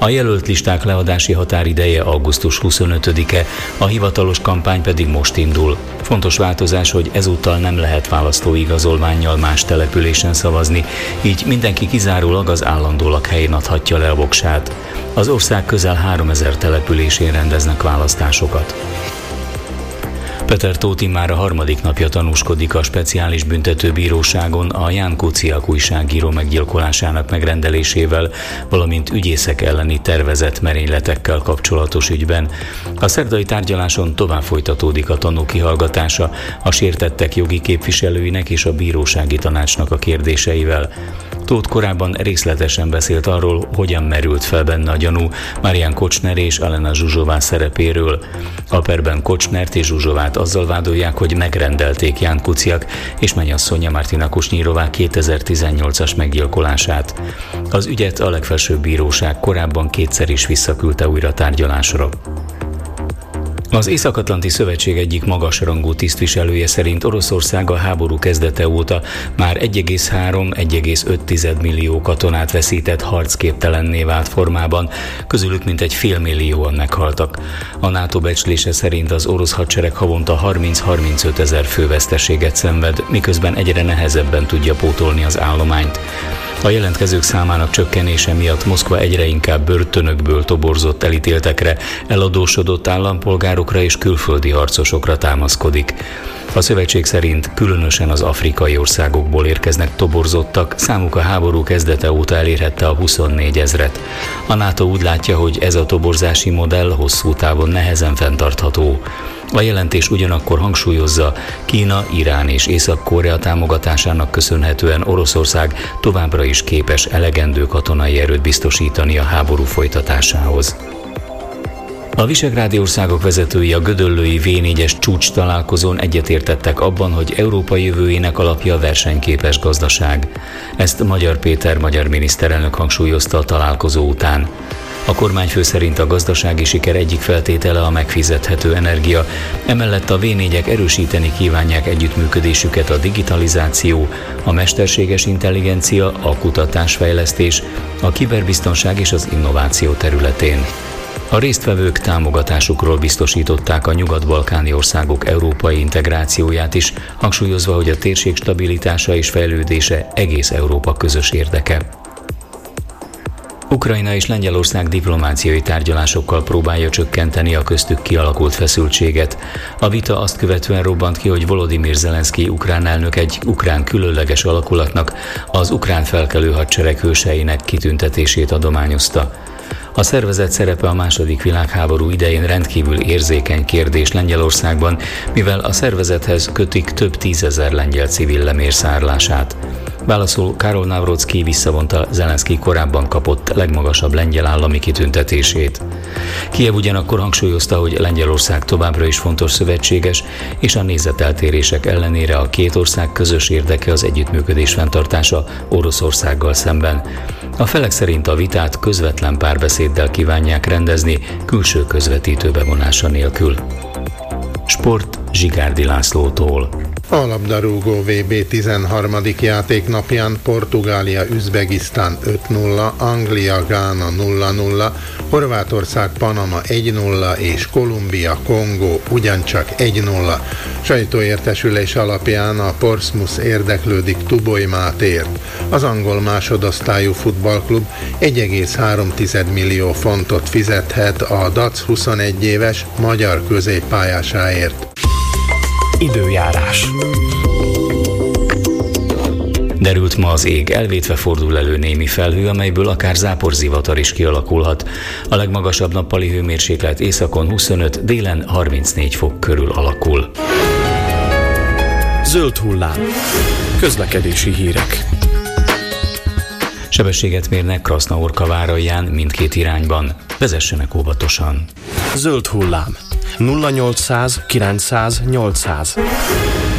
A jelölt listák leadási határideje augusztus 25-e, a hivatalos kampány pedig most indul. Fontos változás, hogy ezúttal nem lehet választóigazolvánnyal más településen szavazni, így mindenki kizárólag az állandó lakhelyén adhatja le a voksát. Az ország közel 3000 településén rendeznek választásokat. Peter Tóth immár a harmadik napja tanúskodik a speciális büntetőbíróságon a Ján Kuciak újságíró meggyilkolásának megrendelésével, valamint ügyészek elleni tervezett merényletekkel kapcsolatos ügyben. A szerdai tárgyaláson tovább folytatódik a tanú kihallgatása a sértettek jogi képviselőinek és a bírósági tanácsnak a kérdéseivel. Tóth korábban részletesen beszélt arról, hogyan merült fel benne a gyanú Marian Kocsner és Alena Zsuzsová szerepéről. A perben Kocsnert és Zsuzsovát azzal vádolják, hogy megrendelték Ján Kuciak és mennyasszonya Martina Kusnyírová 2018-as meggyilkolását. Az ügyet a legfelsőbb bíróság korábban kétszer is visszaküldte újra tárgyalásra. Az Észak-Atlanti Szövetség egyik magasrangú tisztviselője szerint Oroszország a háború kezdete óta már 1,3-1,5 millió katonát veszített harcképtelenné vált formában, közülük mintegy 500 000-an meghaltak. A NATO becslése szerint az orosz hadsereg havonta 30-35 ezer főveszteséget szenved, miközben egyre nehezebben tudja pótolni az állományt. A jelentkezők számának csökkenése miatt Moszkva egyre inkább börtönökből toborzott elítéltekre, eladósodott állampolgárokra és külföldi harcosokra támaszkodik. A szövetség szerint különösen az afrikai országokból érkeznek toborzottak, számuk a háború kezdete óta elérhette a 24 000-et. A NATO úgy látja, hogy ez a toborzási modell hosszú távon nehezen fenntartható. A jelentés ugyanakkor hangsúlyozza, Kína, Irán és Észak-Korea támogatásának köszönhetően Oroszország továbbra is képes elegendő katonai erőt biztosítani a háború folytatásához. A visegrádi országok vezetői a gödöllői V4-es csúcs találkozón egyetértettek abban, hogy Európa jövőjének alapja a versenyképes gazdaság. Ezt Magyar Péter magyar miniszterelnök hangsúlyozta a találkozó után. A kormányfő szerint a gazdasági siker egyik feltétele a megfizethető energia, emellett a V4-ek erősíteni kívánják együttműködésüket a digitalizáció, a mesterséges intelligencia, a kutatásfejlesztés, a kiberbiztonság és az innováció területén. A résztvevők támogatásukról biztosították a nyugat-balkáni országok európai integrációját is, hangsúlyozva, hogy a térség stabilitása és fejlődése egész Európa közös érdeke. Ukrajna és Lengyelország diplomáciai tárgyalásokkal próbálja csökkenteni a köztük kialakult feszültséget. A vita azt követően robbant ki, hogy Volodymyr Zelenszky ukrán elnök egy ukrán különleges alakulatnak, az ukrán felkelő hadsereg hőseinek kitüntetését adományozta. A szervezet szerepe a második világháború idején rendkívül érzékeny kérdés Lengyelországban, mivel a szervezethez kötik több 10 000 lengyel civil lemérszárlását. Válaszul Karol Nawrocki visszavonta Zelenszky korábban kapott legmagasabb lengyel állami kitüntetését. Kijev ugyanakkor hangsúlyozta, hogy Lengyelország továbbra is fontos szövetséges, és a nézeteltérések ellenére a két ország közös érdeke az együttműködés fenntartása Oroszországgal szemben. A felek szerint a vitát közvetlen párbeszéddel kívánják rendezni, külső közvetítő bevonása nélkül. Sport Zsigárdi Lászlótól. A labdarúgó VB 13. játéknapján Portugália-Üzbegisztán 5-0, Anglia-Gána 0-0, Horvátország-Panama 1-0 és Kolumbia-Kongó ugyancsak 1-0. Sajtóértesülés alapján a Portsmouth érdeklődik Tuboly Mátéért. Az angol másodosztályú futballklub 1,3 millió fontot fizethet a DAC 21 éves magyar középpályásáért. Időjárás. Derült ma az ég, elvétve fordul elő némi felhő, amelyből akár záporzivatar is kialakulhat. A legmagasabb nappali hőmérséklet északon 25, délen 34 fok körül alakul. Zöld hullám. Közlekedési hírek. Sebességet mérnek Krasznaorka váralján mindkét irányban. Vezessenek óvatosan. Zöld hullám. 0800 900 800.